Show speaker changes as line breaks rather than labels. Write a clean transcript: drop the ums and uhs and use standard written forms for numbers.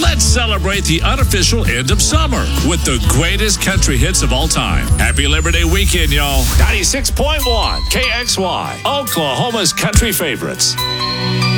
Let's celebrate the unofficial end of summer with the greatest country hits of all time. Happy Labor Day weekend, y'all. 96.1 KXY, Oklahoma's country favorites.